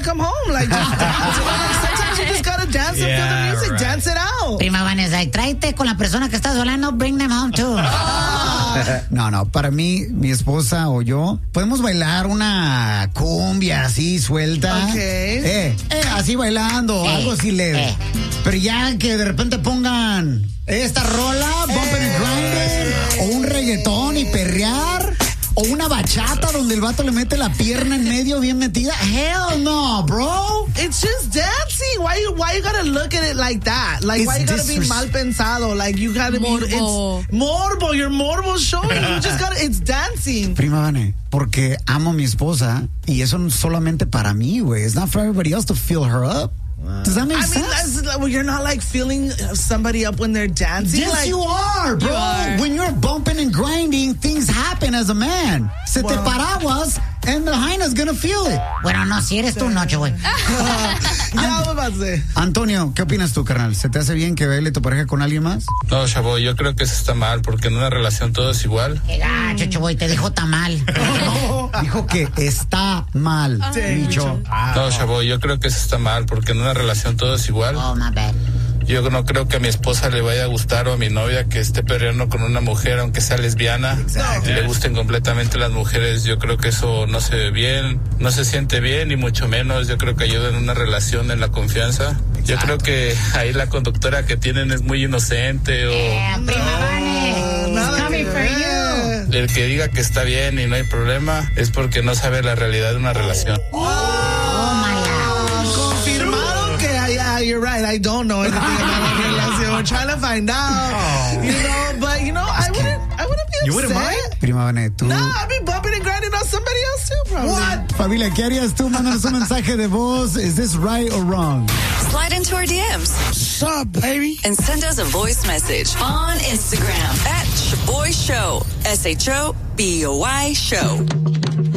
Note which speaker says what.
Speaker 1: come home. Like, just dance. Sometimes you just gotta dance and feel the music. Right. Dance it out.
Speaker 2: Prima Vanessa, tráete con la persona que estás hablando, bring them home too.
Speaker 3: No, para mí, mi esposa o yo, podemos bailar una cumbia así suelta.
Speaker 1: Okay.
Speaker 3: Así bailando, algo así leve. Pero ya que de repente pongan esta rola, bumping and grinding, o un reggaetón y perrear, o una bachata donde el vato le mete la pierna en medio bien metida. Hell no, bro.
Speaker 1: It's just dancing. Why you gotta look at it like that? Like, why you gotta be mal pensado? Like, you gotta be, it's morbo. You're morbo showing. You just gotta, it's dancing.
Speaker 3: Prima Vane, porque amo a mi esposa y eso no solamente para mí, güey. It's not for everybody else to fill her up. Does that make sense?
Speaker 1: Well, you're not like feeling somebody up when they're dancing.
Speaker 3: Yes,
Speaker 1: like,
Speaker 3: you are, bro.
Speaker 1: You are.
Speaker 3: When you're bumping and grinding, things happen as a man. Se te paraguas, and the hyena's gonna feel it.
Speaker 2: Bueno, no, si eres tú, noche, güey.
Speaker 3: Antonio, ¿qué opinas tú, carnal? ¿Se te hace bien que baile tu pareja con alguien más?
Speaker 4: No, chavo, yo creo que eso está mal, porque en una relación todo es igual.
Speaker 2: Qué gacho, chavo, te dijo tamal.
Speaker 3: Dijo que está mal, Micho.
Speaker 4: No, chavo, yo creo que eso está mal, porque en una relación todo es igual.
Speaker 2: Oh, my bad.
Speaker 4: Yo no creo que a mi esposa le vaya a gustar o a mi novia que esté perreando con una mujer, aunque sea lesbiana, y le gusten completamente las mujeres. Yo creo que eso no se ve bien, no se siente bien, y mucho menos yo creo que ayuda en una relación, en la confianza. Yo creo que ahí la conductora que tienen es muy inocente
Speaker 2: Prima Vane, it's coming for you.
Speaker 4: El que diga que está bien y no hay problema es porque no sabe la realidad de una relación.
Speaker 1: You're right. I don't know anything about a relación. We're trying to find out. You know, but you know, I wouldn't be upset.
Speaker 3: You wouldn't mind? Prima Vane, tú.
Speaker 1: No, I'd be bumping and grinding on somebody else too, probably.
Speaker 3: What? Familia, ¿qué harías tú? Mándanos un mensaje de voz. Is this right or wrong?
Speaker 5: Slide into our DMs.
Speaker 1: What's up, baby?
Speaker 5: And send us a voice message on Instagram at Shaboy Show. SHOBOY Show.